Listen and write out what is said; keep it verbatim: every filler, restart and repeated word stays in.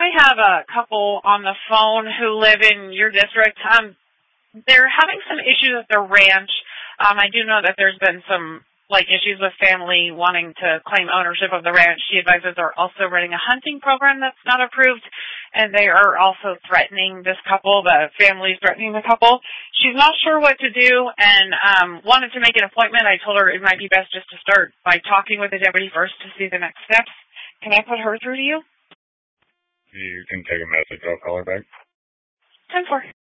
I have a couple on the phone who live in your district. Um, they're having some issues at their ranch. Um, I do know that there's been some like issues with family wanting to claim ownership of the ranch. She advises they're also running a hunting program that's not approved, and they are also threatening this couple. The family's threatening the couple. She's not sure what to do and um, wanted to make an appointment. I told her it might be best just to start by talking with the deputy first to see the next steps. Can I put her through to you? You can take a message. I'll call her back. ten four.